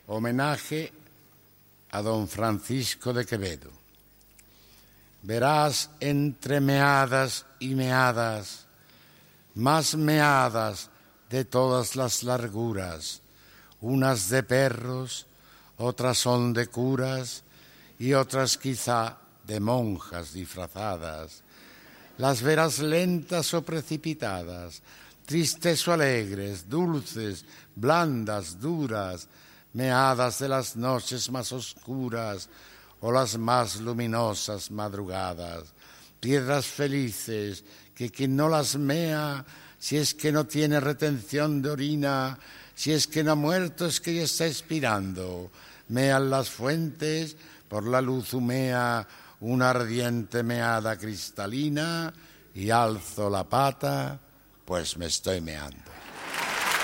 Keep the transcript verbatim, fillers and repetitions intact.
Homenaje a don Francisco de Quevedo. Verás entre meadas y meadas, más meadas de todas las larguras, unas de perros, otras son de curas y otras quizá de monjas disfrazadas. Las verás lentas o precipitadas, tristes o alegres, dulces, blandas, duras, meadas de las noches más oscuras o las más luminosas madrugadas, piedras felices que quien no las mea, si es que no tiene retención de orina, si es que no ha muerto es que ya está expirando, mean las fuentes, por la luz humea una ardiente meada cristalina y alzo la pata, pues me estoy meando.